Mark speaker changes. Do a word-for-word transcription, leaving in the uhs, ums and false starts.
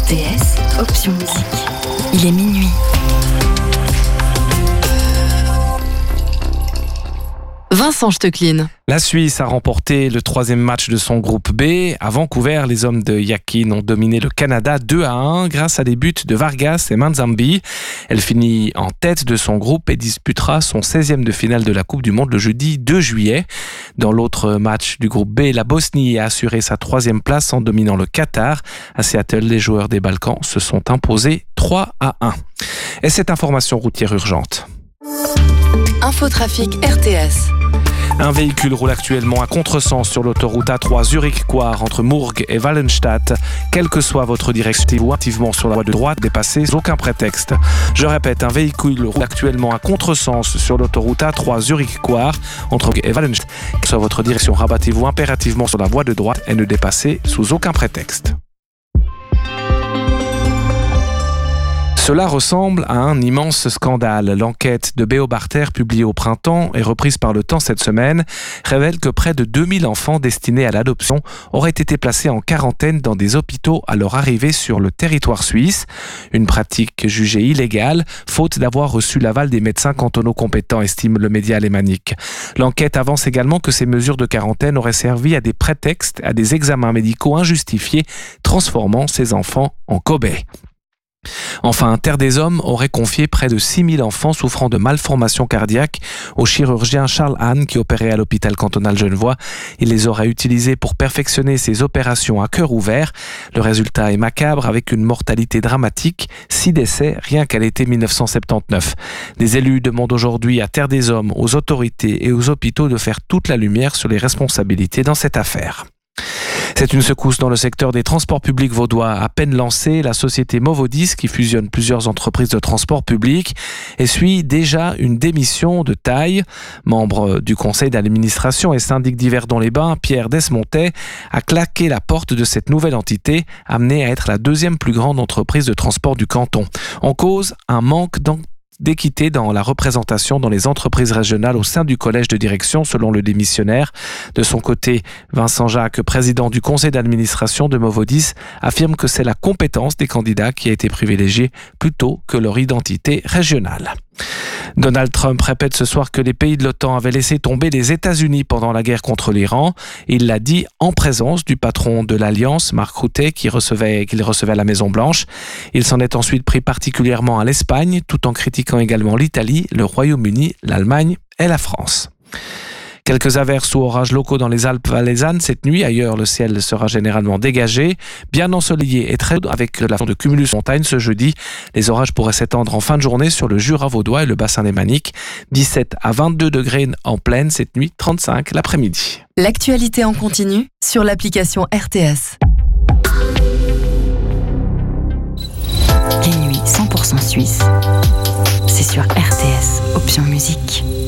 Speaker 1: T S, option musique. Il est minuit. Vincent Stecklin.
Speaker 2: La Suisse a remporté le troisième match de son groupe B. À Vancouver, les hommes de Yakin ont dominé le Canada deux à un grâce à des buts de Vargas et Manzambi. Elle finit en tête de son groupe et disputera son seizième de finale de la Coupe du Monde le jeudi deux juillet. Dans l'autre match du groupe B, la Bosnie a assuré sa troisième place en dominant le Qatar. À Seattle, les joueurs des Balkans se sont imposés trois à un. Et cette information routière urgente.
Speaker 1: Infotrafic R T S.
Speaker 2: Un véhicule roule actuellement à contresens sur l'autoroute A trois Zurich-Coire entre Mourg et Wallenstadt. Quelle que soit votre direction ou activement sur la voie de droite, dépassez sans aucun prétexte. Je répète, un véhicule roule actuellement à contresens sur l'autoroute A trois Zurich-Coire entre Mourg et Wallenstadt. Quelle que soit votre direction, rabattez-vous impérativement sur la voie de droite et ne dépassez sous aucun prétexte. Cela ressemble à un immense scandale. L'enquête de Béo Barter, publiée au printemps et reprise par Le Temps cette semaine, révèle que près de deux mille enfants destinés à l'adoption auraient été placés en quarantaine dans des hôpitaux à leur arrivée sur le territoire suisse. Une pratique jugée illégale, faute d'avoir reçu l'aval des médecins cantonaux compétents, estime le média alémanique. L'enquête avance également que ces mesures de quarantaine auraient servi à des prétextes, à des examens médicaux injustifiés, transformant ces enfants en cobayes. Enfin, Terre des Hommes aurait confié près de six mille enfants souffrant de malformations cardiaques au chirurgien Charles Hahn qui opérait à l'hôpital cantonal genevois. Il les aurait utilisés pour perfectionner ses opérations à cœur ouvert. Le résultat est macabre avec une mortalité dramatique, six décès rien qu'à l'été dix-neuf cent soixante-dix-neuf. Des élus demandent aujourd'hui à Terre des Hommes, aux autorités et aux hôpitaux de faire toute la lumière sur les responsabilités dans cette affaire. C'est une secousse dans le secteur des transports publics vaudois. À peine lancée, la société Movodis, qui fusionne plusieurs entreprises de transport public, essuie déjà une démission de taille. Membre du conseil d'administration et syndic d'Yverdon-les-Bains, Pierre Desmontais a claqué la porte de cette nouvelle entité, amenée à être la deuxième plus grande entreprise de transport du canton. En cause, un manque d'en d'équité dans la représentation dans les entreprises régionales au sein du collège de direction, selon le démissionnaire. De son côté, Vincent Jacques, président du conseil d'administration de Movodis, affirme que c'est la compétence des candidats qui a été privilégiée plutôt que leur identité régionale. Donald Trump répète ce soir que les pays de l'OTAN avaient laissé tomber les États-Unis pendant la guerre contre l'Iran. Il l'a dit en présence du patron de l'Alliance, Mark Rutte, qui recevait, qu'il recevait à la Maison-Blanche. Il s'en est ensuite pris particulièrement à l'Espagne, tout en critiquant également l'Italie, le Royaume-Uni, l'Allemagne et la France. Quelques averses ou orages locaux dans les Alpes valaisannes cette nuit. Ailleurs, le ciel sera généralement dégagé, bien ensoleillé et très chaud avec la forme de cumulus montagne ce jeudi. Les orages pourraient s'étendre en fin de journée sur le Jura vaudois et le bassin lémanique. dix-sept à vingt-deux degrés en plaine cette nuit, trente-cinq l'après-midi.
Speaker 1: L'actualité en continu sur l'application R T S. Les nuits cent pour cent suisse. C'est sur R T S, option musique.